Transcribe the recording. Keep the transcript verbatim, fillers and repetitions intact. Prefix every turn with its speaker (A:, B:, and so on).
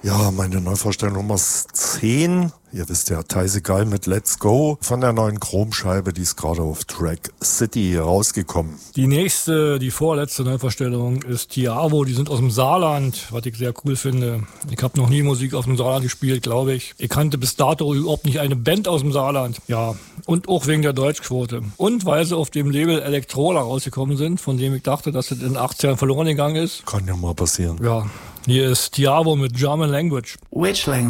A: Ja, meine Neuvorstellung Nummer zehn. Ihr wisst ja, Teise Geil mit Let's Go von der neuen Chromscheibe, die ist gerade auf Track City rausgekommen.
B: Die nächste, die vorletzte Neuvorstellung ist Tiavo, die sind aus dem Saarland, was ich sehr cool finde. Ich habe noch nie Musik aus dem Saarland gespielt, glaube ich. Ich kannte bis dato überhaupt nicht eine Band aus dem Saarland. Ja, und auch wegen der Deutschquote. Und weil sie auf dem Label Elektrola rausgekommen sind, von dem ich dachte, dass es in den achtzigern verloren gegangen ist.
A: Kann ja mal passieren.
B: Ja, hier ist Tiavo mit German Language.
C: Which language?